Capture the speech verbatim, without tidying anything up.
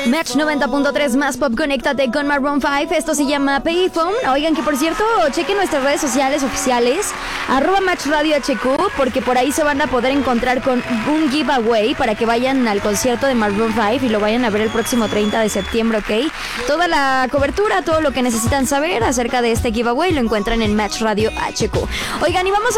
Match noventa punto tres más pop, conéctate con Maroon cinco. Esto se llama Payphone. Oigan, que por cierto, chequen nuestras redes sociales oficiales, arroba Match Radio H Q, porque por ahí se van a poder encontrar con un giveaway para que vayan al concierto de Maroon cinco y lo vayan a ver el próximo treinta de septiembre, ¿ok? Toda la cobertura, todo lo que necesitan saber acerca de este giveaway lo encuentran en Match Radio H Q. Oigan, y vamos